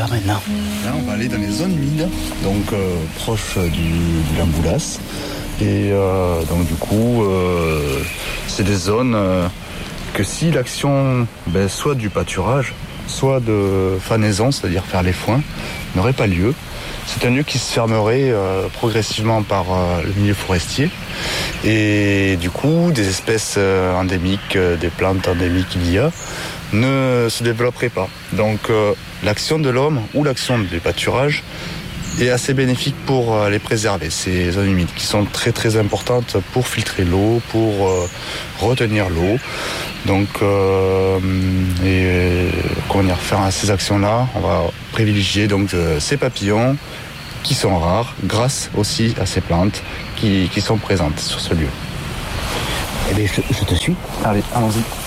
maintenant? Là, on va aller dans les zones humides, donc proche du Lamboulas. Et donc du coup, c'est des zones que si l'action, soit du pâturage, soit de fanaison, c'est-à-dire faire les foins, n'aurait pas lieu. C'est un lieu qui se fermerait progressivement par le milieu forestier. Et du coup, des espèces endémiques, des plantes endémiques qu'il y a, ne se développeraient pas. Donc l'action de l'homme ou l'action du pâturage est assez bénéfique pour les préserver, ces zones humides qui sont très très importantes pour filtrer l'eau, pour retenir l'eau. Donc faire ces actions-là, on va privilégier donc ces papillons qui sont rares grâce aussi à ces plantes qui sont présentes sur ce lieu. Eh bien, je te suis. Allez, allons-y.